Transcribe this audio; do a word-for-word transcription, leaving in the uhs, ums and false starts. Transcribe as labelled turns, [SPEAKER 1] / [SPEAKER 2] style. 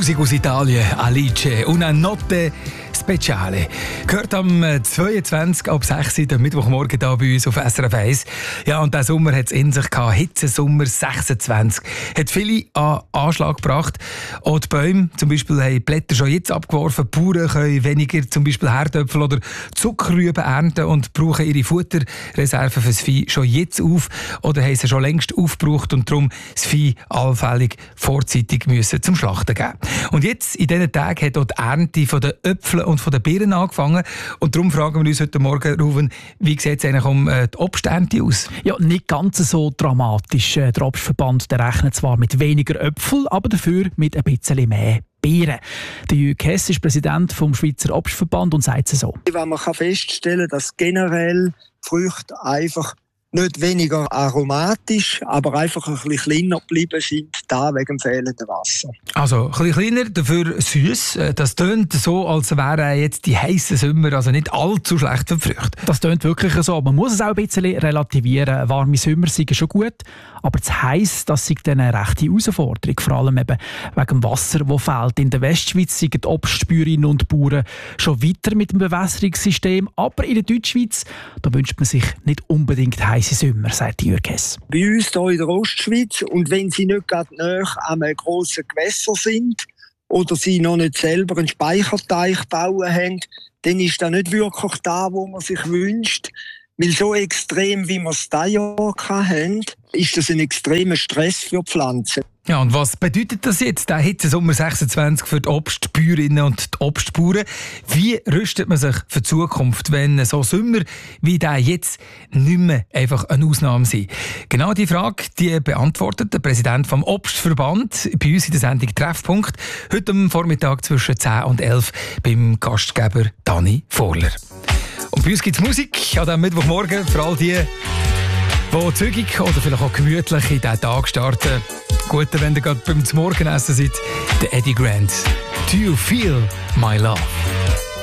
[SPEAKER 1] Musik aus Italien, Alice, una notte speciale. Gehört am zweiundzwanzig ab sechs Uhr am Mittwochmorgen hier bei uns auf S R F eins. Ja, und der Sommer hat es in sich gehabt. Hitzesommer sechsundzwanzig. Hat viele an Anschlag gebracht. Auch die Bäume zum Beispiel haben die Blätter schon jetzt abgeworfen. Die Bauern können weniger zum Beispiel Herdöpfel oder Zuckerrüben ernten und brauchen ihre Futterreserven fürs Vieh schon jetzt auf oder haben sie schon längst aufgebraucht und darum das Vieh allfällig vorzeitig müssen zum Schlachten geben. Und jetzt, in diesen Tagen, hat auch die Ernte von den Äpfeln und von den Birnen angefangen. Und darum fragen wir uns heute Morgen, Ruven, wie sieht es eigentlich um die Obsternte aus?
[SPEAKER 2] Ja, nicht ganz so dramatisch. Der Obstverband der rechnet zwar mit weniger Äpfel, aber dafür mit ein bisschen mehr Beeren. Der Jürg Hess ist Präsident vom Schweizer Obstverband und sagt es so.
[SPEAKER 3] Man kann feststellen, dass generell Früchte einfach nicht weniger aromatisch, aber einfach ein bisschen kleiner geblieben sind, da wegen dem fehlenden Wasser.
[SPEAKER 1] Also ein bisschen kleiner, dafür süß. Das tönt so, als wären jetzt die heissen Sommer also nicht allzu schlecht für die Früchte.
[SPEAKER 2] Das tönt wirklich so, aber man muss es auch ein bisschen relativieren. Warme Sommer sind schon gut, aber das heiss, das ist eine rechte Herausforderung, vor allem eben wegen dem Wasser, das fehlt. In der Westschweiz sind die Obstbäuerinnen und Bauern schon weiter mit dem Bewässerungssystem, aber in der Deutschschweiz, da wünscht man sich nicht unbedingt heisse Sommer, sagt Jürg Hess.
[SPEAKER 3] Bei uns hier in der Ostschweiz, und wenn sie nicht gerade nahe an einem grossen Gewässer sind oder sie noch nicht selber einen Speicherteich bauen haben, dann ist das nicht wirklich da, wo man sich wünscht. Weil so extrem, wie wir es dieses Jahr hatten, ist das ein extremer Stress für die Pflanzen.
[SPEAKER 1] Ja, und was bedeutet das jetzt, der Hitzesommer sechsundzwanzig für die Obstbäuerinnen und die Obstbauern? Wie rüstet man sich für die Zukunft, wenn so Sommer wie der jetzt nicht mehr einfach eine Ausnahme sind? Genau die Frage, die beantwortet der Präsident vom Obstverband bei uns in der Sendung Treffpunkt heute am Vormittag zwischen zehn und elf beim Gastgeber Dani Vorler. Und bei uns gibt es Musik an diesem Mittwochmorgen für all die, die zügig oder vielleicht auch gemütlich in diesen Tag starten. Gut, wenn ihr gerade beim Morgenessen seid, der Eddie Grant. Do you feel my love?